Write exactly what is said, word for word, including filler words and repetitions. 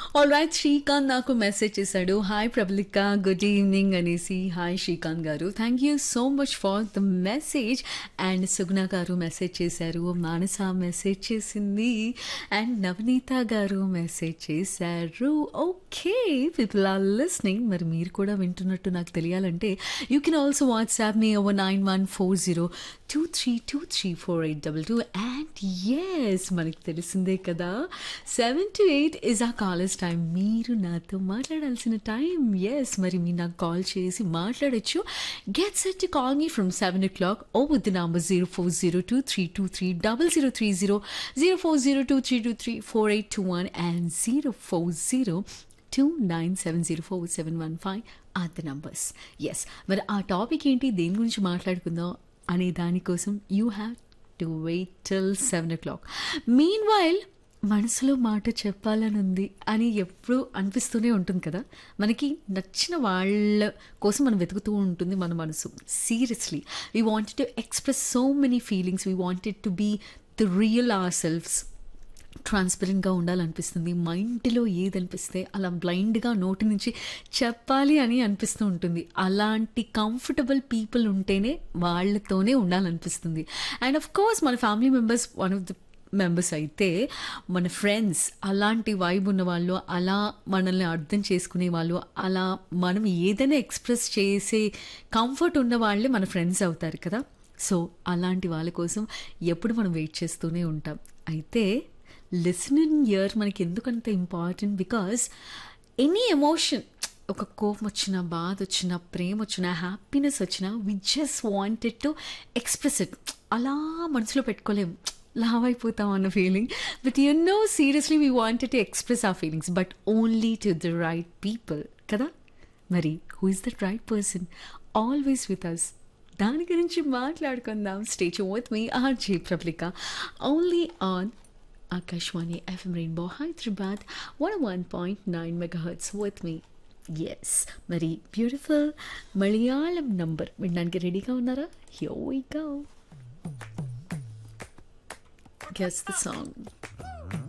All right Srikanth నాకు message చేశాడు. Hi Prabalika, good evening అనేసి. హాయ్ శ్రీకాంత్ గారు, thank you so much for the message. And సుగుణ గారు మెసేజ్ చేశారు, మానస మెసేజ్ చేసింది, అండ్ నవనీత గారు మెసేజ్ చేశారు. Okay, people are listening. మరి మీరు కూడా వింటున్నట్టు నాకు తెలియాలంటే you can also WhatsApp me over nine one four zero two three two three four eight double two. And yes, మనకి తెలిసిందే కదా, సెవెన్ టు ఎయిట్ ఇస్ ఆ కాలేజ్ టైం. మీరు నాతో మాట్లాడాల్సిన టైం. ఎస్, మరి మీరు నాకు కాల్ చేసి మాట్లాడచ్చు. Get set to call me from seven oh clock oh with the number zero four zero two three two three double zero three zero, zero four zero two three two three four eight two one and zero four zero two nine seven zero four seven one five are the numbers. Yes, మరి ఆ topic ఏంటి, దేని గురించి మాట్లాడుకుందాం అనే దానికోసం you have to wait till seven oh clock. Mean while మనసులో మాట చెప్పాలని ఉంది అని ఎప్పుడూ అనిపిస్తూనే ఉంటుంది కదా. మనకి నచ్చిన వాళ్ళ కోసం మనం వెతుకుతూ ఉంటుంది మన మనసు. Seriously, we wanted to express so many feelings, we wanted to be the real hour shelves. ట్రాన్స్పరెంట్గా ఉండాలనిపిస్తుంది. మైండ్లో ఏదనిపిస్తే అలా బ్లైండ్గా నోటి నుంచి చెప్పాలి అని అనిపిస్తూ ఉంటుంది. అలాంటి కంఫర్టబుల్ పీపుల్ ఉంటేనే వాళ్ళతోనే ఉండాలనిపిస్తుంది. అండ్ ఆఫ్ కోర్స్ మన family members one of the members అయితే, మన ఫ్రెండ్స్ అలాంటి వైబ్ ఉన్న వాళ్ళు, అలా మనల్ని అర్థం చేసుకునే వాళ్ళు, అలా మనం ఏదైనా ఎక్స్ప్రెస్ చేసే కంఫర్ట్ ఉన్న వాళ్ళే మన ఫ్రెండ్స్ అవుతారు కదా. సో అలాంటి వాళ్ళ కోసం ఎప్పుడు మనం వెయిట్ చేస్తూనే ఉంటాం. అయితే లిసనింగ్ ఇయర్ మనకి ఎందుకంత ఇంపార్టెంట్, బికాస్ ఎనీ ఎమోషన్, ఒక కోపం వచ్చినా, బాధ వచ్చినా, ప్రేమ వచ్చినా, హ్యాపీనెస్ వచ్చినా, we just wanted to express it. అలా మనసులో పెట్టుకోలేం, లావ్ అయిపోతాం అన్న feeling. But you know, seriously we wanted to express our feelings, but only to the right people కదా. మరి who is the right person always with us? దాని గురించి మాట్లాడుకుందాం. Stay tune with me RJ Prabalika, only on Akashwani F M Rainbow Hyderabad one oh one point nine megahertz with me. Yes, మరి beautiful Malayalam number వినడానికి రెడీగా ఉన్నారా? Here we go. Guess the song.